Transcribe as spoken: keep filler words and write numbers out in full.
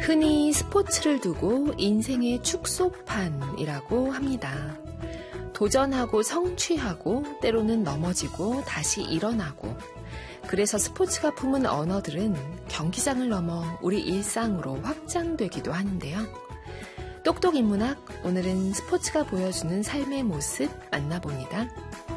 흔히 스포츠를 두고 인생의 축소판이라고 합니다. 도전하고 성취하고 때로는 넘어지고 다시 일어나고, 그래서 스포츠가 품은 언어들은 경기장을 넘어 우리 일상으로 확장되기도 하는데요. 똑똑인문학, 오늘은 스포츠가 보여주는 삶의 모습 만나봅니다.